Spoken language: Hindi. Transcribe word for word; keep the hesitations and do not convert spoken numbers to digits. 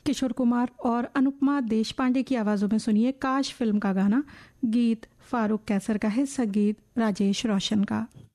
किशोर कुमार और अनुपमा देशपांडे की आवाज़ों में सुनिए काश फिल्म का गाना। गीत फारूक कैसर का है, संगीत राजेश रोशन का।